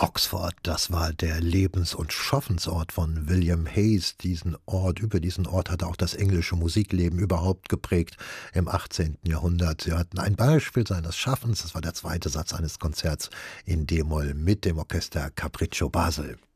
Oxford, das war der Lebens- und Schaffensort von William Hayes. Über diesen Ort hatte auch das englische Musikleben überhaupt geprägt im 18. Jahrhundert. Sie hatten ein Beispiel seines Schaffens, das war der zweite Satz eines Konzerts in D-Moll mit dem Orchester Capriccio Basel.